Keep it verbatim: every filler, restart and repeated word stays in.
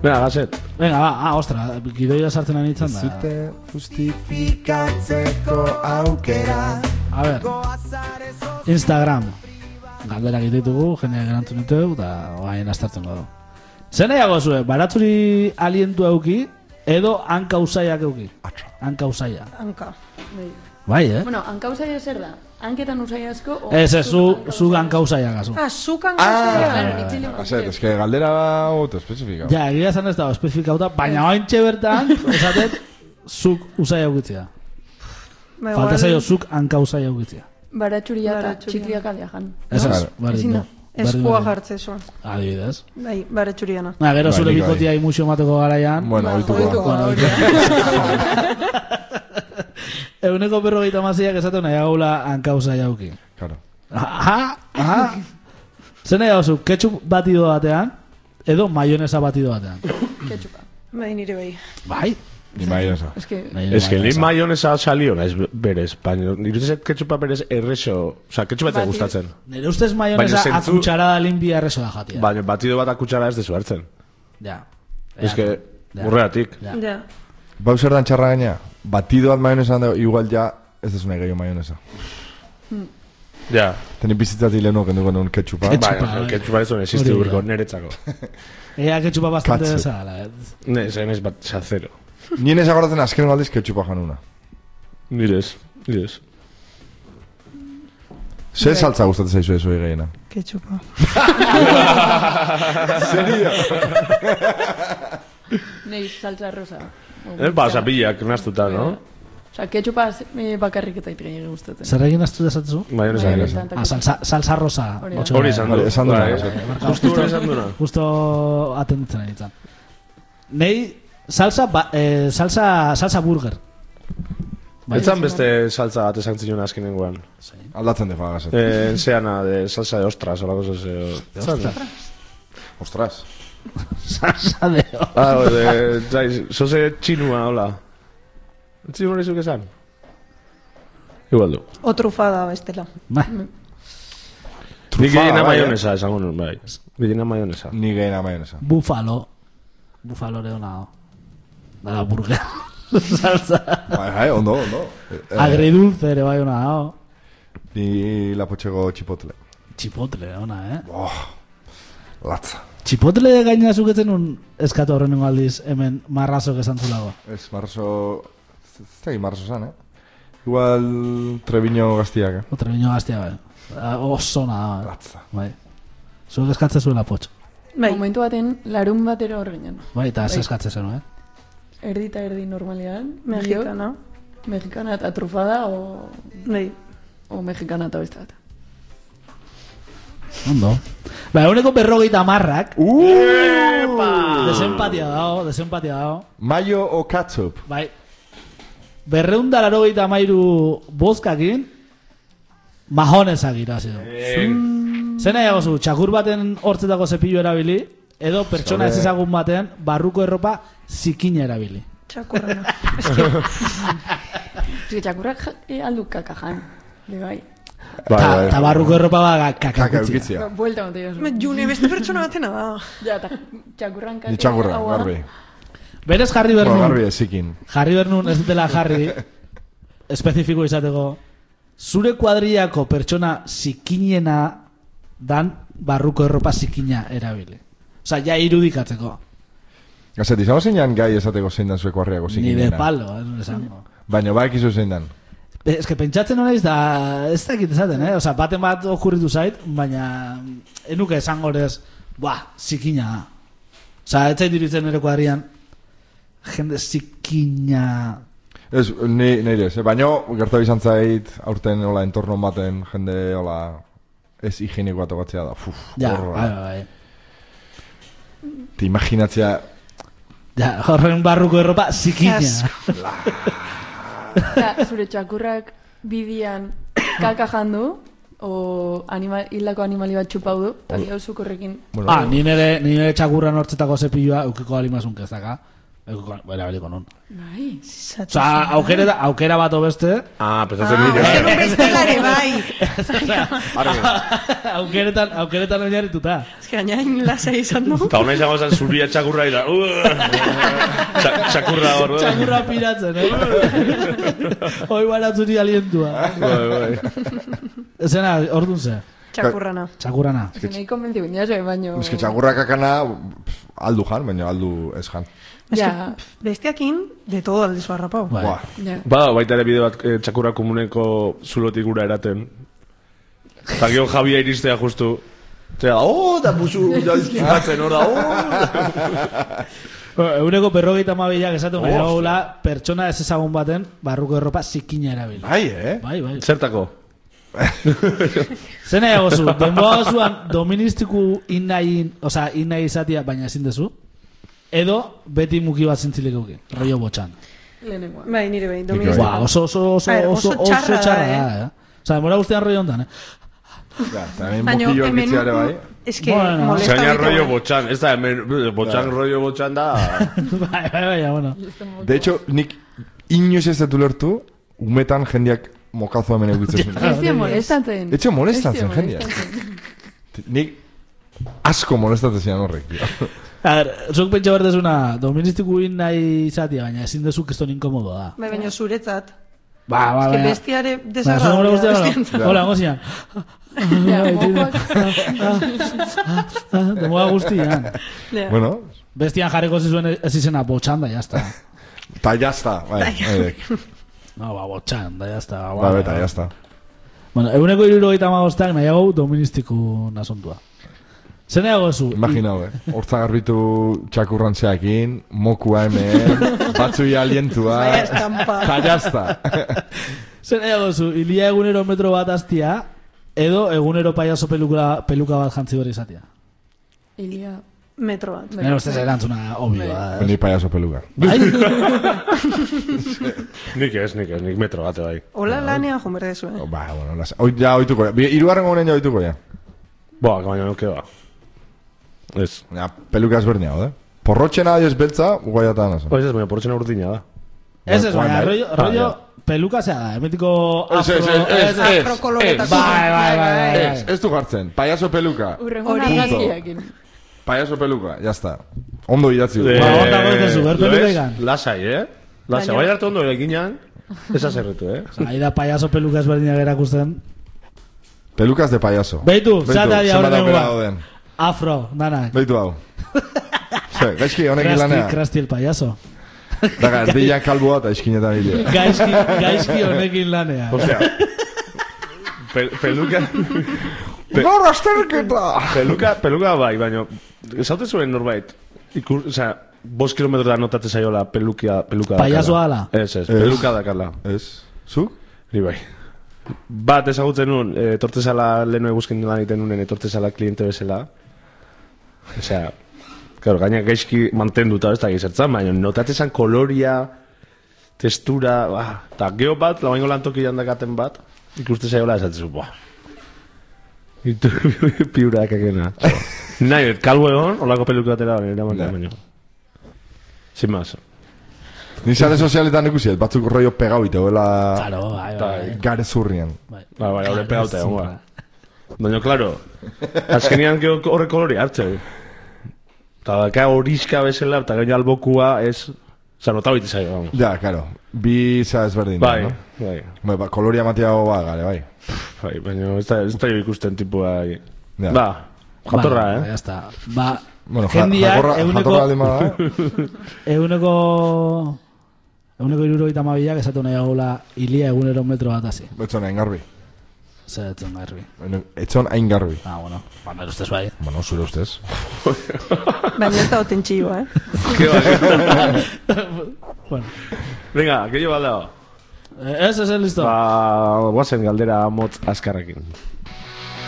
Venga, gazet. Venga, ba, ah, ostra, gidoia sartzen ari nintzen da. Zute justifikatzeko aukera. A ver, Instagram. Galdera egitetugu, jendeak erantzun ditugu, eta oain astartzen godu. Zer nahiago zuen, baratzuri alientu euki, edo hanka usaiak euki? Hanka usaia. Hanka. Bai, eh? Bueno, hanka usaia zer da? Hanketan usai asko? Ez, ez, zu hanka usaia gazu. Ah, zuk hanka usaia. Gazet, ez que galdera auto especifikau. Ja, egia zan ez dago especifikauta, baina ointxe bertan, esatet, zuk usaia eukitzea. Falta zaio zuk hanka usaia eukitzea. Baratxuria eta txikliak aldea jan. Ez ez, bardin du. Eskua jartze zuen. Adibidez. Bai, baratxuriana. Na, gero zure bikotia imusio mateko garaian. Bueno, oituko. Eguneko berrogeita maziak esatu nahi gaula hankauza jauki. Claro. Aha, aha. Zer nahi gauzu, ketchup batido batean, edo mayonesa batido batean? Ketchupa. Bai, nire bai. Bai? Ni mayonesa. Es que... Es que ni mayonesa salio naiz berez, baina nire ketchupa berez errexo, oza, ketchupa ez gustatzen. Nire ustez mayonesa akutxarada limpia erreso da jatia. Baina batido bat akutxara ez dezu hartzen. Ja. Es que, burreatik. Ja. Bau zer dan txarra gaina, batido bat mayonesa dago, igual ja ez desu nahi gehiago mayonesa. Ja. Teni bizitzatik lehenok enduko nuen ketchupa. Baina, ketchupa ez duen existi urko niretzako. Ea ketchupa bastante desala. Ne, zen ez bat, xa zero. Nien ez agoratzen azken galdiz ketchupa januna. Nirez, nirez. Zer saltza gustatzen zaizu ez hori gehiena? Ketchupa. Serio? Nei, salsa rosa. Eh, ba, zapillak naztuta, no? Osa, ketchupa bakarrik eta itri egin gustatzen. Zer egin aztu desatzu? Mayonesa. Ah, salsa, salsa rosa. Hori esan du. Esan du. Justo hori esan du. Justo atenditzen ari izan. Nei, salsa, ba, eh, salsa, salsa burger. Etzan beste salsa bat esan zinuen azkenengoan. Aldatzen de fagazet. Eh, enseana de salsa de ostras o la cosa se... De ostras? Ostras. Salsa de ostras. Ah, de... Zaiz, sose txinua, hola. Txinua nizuk esan? Igual du. O trufada bestela. Bai. Ni gehiena mayonesa esango nun, bai. Gehiena mayonesa. Ni gehiena mayonesa. Búfalo. Búfalo ere hona. Da burger. Salsa. Bai, bai, ondo, ondo. Agridulce ere bai hona. Ni lapotxego chipotle. Chipotle, hona, eh? Oh, latza. Chipotle gaina zuketzen un eskatu horren aldiz hemen marrazok esan zulago. Ez, marrazo... Ez da marrazo zan, eh? Igual Treviño gaztiak, eh? O Treviño gaztiak, bai. Oso na, latza. Bai. Zuek eskatze zuen lapotxo. Bai. Momentu baten, larun batero hor ginen. Bai, eta ez eskatze zen, eh? Erdi eta erdi normalean. Mexicana. Mexicana eta trufada, o... Bai. O mexicana eta beste bat. Ondo. Ba, eguneko berrogeita marrak. Uuuuupa! Desempatia dago, desempatia dago. Mayo o ketchup? Bai. Berreunda larogeita mairu bozkakin, majonesak irazi du. Zena egozu, txakur baten hortzetako zepillo erabili, edo pertsona ez ezagun batean barruko erropa zikina erabili. Txakurra. Ez que txakurrak aldu kakajan. Bai. Ta barruko erropa ba kakakutzia. Buelta monte jozu. June, beste pertsona batena da. Ja, eta txakurran kakea. Ni txakurra, garbi. Berez jarri bernun. Garbi ezikin. Jarri bernun ez dutela jarri, espezifiko izateko, zure kuadriako pertsona zikiniena dan barruko erropa zikina erabili. Osa, ja irudikatzeko. Gazet, izango zeinan gai esateko zein dan zueko harriako zikinena. Ni de palo, ez esango. Baina baik izu zein dan. Ez que pentsatzen honaiz da, ez dakit esaten, eh? Osa, baten bat okurritu zait, baina enuke esango horrez, buah, zikina. Osa, ez zait diritzen ere kuadrian, jende zikina... Ez, ni, nire ez, eh? Baina gerta bizan zait, aurten hola, entorno baten, jende, hola, ez higieniko bat ogatzea da, uf, ja, horra. bai, bai. Te imaginatzea... Ja, horren barruko erropa zikina. Eta zure txakurrak bidian kaka jandu, o animal, hildako animali bat txupau du, eta gau zuk horrekin... Bueno, ah, ni nire, nire txakurran hortzetako zepilloa eukiko alimazun kezaka. Erabiliko nun. Bai. Osa, aukera, aukera bat beste. Ah, pensatzen Ah, nire. uste nun bestelare bai. Aukeretan, aukeretan oinarrituta. Ez que gainain lasai izan du. Eta hona izango zen zuria txakurra ira. Txa- Txakurra hor. Txakurra piratzen, eh? Hoi baratzuri alientua. Bai, bai. Zena, orduan ze. Txakurrana. Txakurrana. Ez que nahi konbentzigun dira zoe, baino... Ez que txagurrak akana pff, aldu jan, baina aldu ez jan. Ez Ja. que bestiakin de todo aldezu harrapau. Bai. Buah. Ja. Ba, baita ere bide bat eh, txakurra komuneko zulotik gura eraten. Eta gero Javia iristea justu. Zera, oh, da busu jazkipatzen hor da, oh. Eguneko berrogeita mabilak esatu nahi dagoela pertsona ez ezagun baten barruko erropa zikina erabili. Bai, eh? Bai, bai. Zertako? Zena egozu, denboa gozuan doministiku innain, oza, innai izatia, baina ezin dezu. Edo beti muki bat zintzilik euki, rollo botxan. Lehenengoa. Bai, nire bai, Bai. dominizko. Ba, oso, oso, oso, A ver, oso, oso oso txarra txarra da, da, eh? Oza, demora guztian rollo ondan, eh? Ja, eta hemen Baina mokillo hemen... egitzea ere bai. Ez que Bueno, molesta Zaina baita, rollo bai. botxan, ez da, hemen, botxan rollo botxan da. Bai, bai, bai, bueno. De hecho, nik inoiz ez dut ulertu, umetan jendiak mokazo hemen egitzen zuen. Ez dira molestatzen. Etxe molestan Ez dira zen jendia. molestatzen. Nik asko molestatzen zian horrek, tío. A ver, zuk pentsa berdezuna, doministiku in nahi izatia, baina ezin dezu keston inkomodo da. Bai, baina zuretzat. Ba, ba, Ez que baina... bestiare Baina, zure gure desagradablia. guztiak, hola, gozian. Ja, mokoak. Demoa guztian. Ja. Bueno, Bestian jarriko zizuen ez izena botxan da, jazta. ta jazta, bai, bai, No, ba, botxan da, jazta. bai, beta, jazta. Bueno, eguneko irurogeita magostak nahiago doministiku nasontua. Zer nahiago zu? Imaginau, eh? Hortza garbitu txakurrantzeakin, mokua hemen, batzui alientua, Vaya estampa. ta jazta. Zer nahiago zu? Ilia egunero metro bat aztia, edo egunero paiazo peluka, peluka bat jantzi hori izatia. Ilia... Metro bat. Bai. Nero ustez erantzuna obioa. Ni payaso peluga. Bai? Nik ez, nik ez, nik metro bate bai. Hola lanean joan berdezu, eh? Ba, bueno, las... Oit, ja, oituko, ja. Irugarren gonen ja oituko, ja. Boa, baina nuke ba. Ez. Ja, peluka ezberdina, eh? Porrotxena adiez beltza, guaiatan nasa. Oiz ez, baina portxena urdina da. Ez ez, baina Bai, rollo, bai. rollo Ah, peluka zea da, emetiko Ez, afro... ez, ez, ez, ez, ez. Afrokoloretako. Bai, bai, bai, bai. Ez, ez du jartzen, payaso peluka. Urrengo Hori. argazkiakin. Payaso peluka, jazta. Ondo idatzi du. Eh, Ba, onda goitezu, ber lo peluka ez? ikan. Lasai, eh? Lasai, Baina- bai hartu ondo eginan, ez azerretu, eh? Ahi da payaso peluka ezberdinak erakusten. Pelukas de payaso. Beitu, zeata dia zenbat horren aukera nengoa. dauden. Afro, danak. Beitu hau. Ze, gaizki honekin Krasti, lanea. krasti el payaso. Daga, erdian kalboa eta iskinetan hile. Gaizki, gaizki honekin lanea. Osea, pel, peluka... Nor asterketa! Peluka, peluka bai, baina... Zaute zuen norbait, ikur, osea, bost kilometro da notate zaiola pelukia, peluka Payasoa ala? Ez, ez, Ez. peluka dakala. Ez, zuk? Ni bai. Bat ezagutzen nun, e, etortezala lehenu eguzkin lan egiten nunen, etortezala kliente bezala. Osea, claro, gaina gaizki mantenduta ez da gizertzan, baina notatzen koloria, textura, ba, eta geho bat, labaingo lantokian dakaten bat, ikuste zaiola esatzezu, boa. Itu piurak akena. Nahi, kalbo egon, olako peluka batera, eraman Ja. baino. Sin más. Ni sare sozialetan ikusiet, batzuk rollo pegau ite, hola Claro, bai, bai. gare zurrian. bai. Ba, bai, horre pegaute, egon, ba. Baina, claro, azkenian geho horre kolori hartze. Eta daka horiska bezala, eta gaina albokua ez... Osa, nota baita zaio, vamos. Ja, claro. Bi za ezberdin. Bai, no? bai, Bai, ba, koloria matiago ba, gare, bai. bai, baina ez da, ez da jo ikusten tipua... Ja. Ba, jatorra, Ba, eh? ya está. Ba, Bueno, ja- jendia, jatorra, eguneko... jatorra aldi bada, Eguneko... Eguneko irurogeita mabilak esatu nahi agula ilia egunero metro bat hasi. Etzon hain garbi. Zer etzen garbi. Etzon hain garbi. Ah, bueno. Ba, nire ustez bai. Bueno, zure ustez. Baina ez da oten txio, eh? Ke ba, Bueno. venga, que lleva al lado. Eh, Ez, ez, listo. Ba, guazen galdera motz azkarrekin.